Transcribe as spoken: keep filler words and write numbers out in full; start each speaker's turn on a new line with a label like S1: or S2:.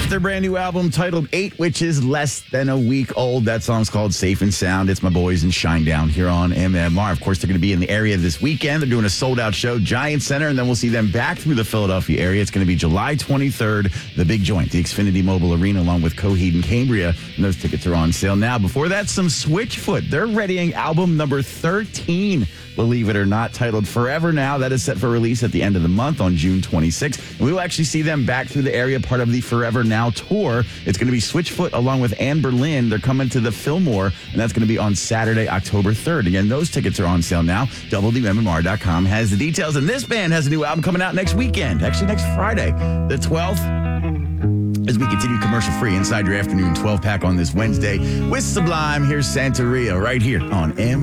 S1: off their brand new album titled Eight, which is less than a week old. That song's called Safe and Sound. It's my boys in Shinedown here on M M R. Of course, they're going to be in the area this weekend. They're doing a sold-out show, Giant Center, and then we'll see them back through the Philadelphia area. It's going to be July twenty-third, the Big Joint, the Xfinity Mobile Arena, along with Coheed and Cambria. And those tickets are on sale now. Before that, some Switchfoot. They're readying album number thirteen, believe it or not, titled Forever Now. That is set for release at the end of the month on June twenty-sixth. And we will actually see them back through the area, part of the Forever Now tour. It's going to be Switchfoot along with Anne Berlin. They're coming to the Fillmore, and that's going to be on Saturday, October third. Again, those tickets are on sale now. W M M R dot com has the details. And this band has a new album coming out next weekend, actually next Friday, the twelfth. As we continue commercial-free inside your afternoon twelve-pack on this Wednesday with Sublime, here's Santeria right here on M.